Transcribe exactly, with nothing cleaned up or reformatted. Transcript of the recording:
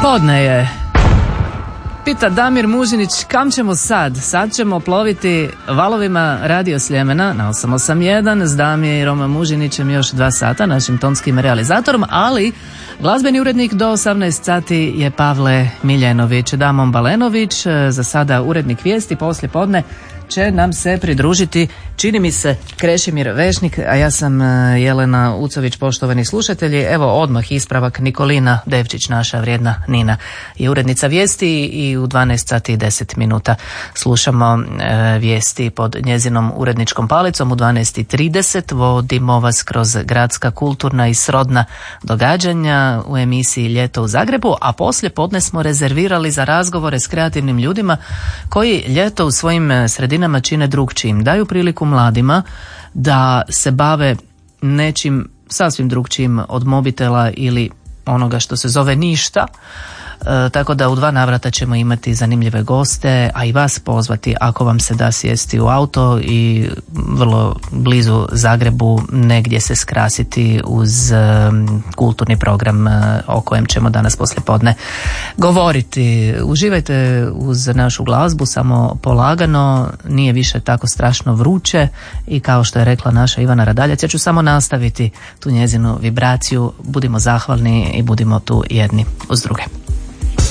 Podne je. Pita Damir Mužinić, kam ćemo sad? Sad ćemo ploviti valovima Radio Sljemena na osam osam jedan s Damirom Mužinićem još dva sata, našim tonskim realizatorom, ali glazbeni urednik do osamnaest sati je Pavle Miljenović. Damon Balenović, za sada urednik vijesti, poslije podne će nam se pridružiti, čini mi se, Krešimir Vešnik, a ja sam Jelena Ucović. Poštovani slušatelji, evo odmah ispravak. Nikolina Devčić, naša vrijedna Nina, je urednica vijesti i u dvanaest sati i deset minuta slušamo e, vijesti pod njezinom uredničkom palicom. U dvanaest i trideset vodimo vas kroz gradska, kulturna i srodna događanja u emisiji Ljeto u Zagrebu, a poslije podne smo rezervirali za razgovore s kreativnim ljudima koji ljeto u svojim sredinama čine drugčijim, daju priliku mladima da se bave nečim sasvim drugčijim od mobitela ili onoga što se zove ništa. E, tako da u dva navrata ćemo imati zanimljive goste, a i vas pozvati ako vam se da sjesti u auto i vrlo blizu Zagrebu negdje se skrasiti uz e, kulturni program e, o kojem ćemo danas poslijepodne govoriti. Uživajte uz našu glazbu, samo polagano, nije više tako strašno vruće i kao što je rekla naša Ivana Radaljac, ja ću samo nastaviti tu njezinu vibraciju. Budimo zahvalni i budimo tu jedni uz druge.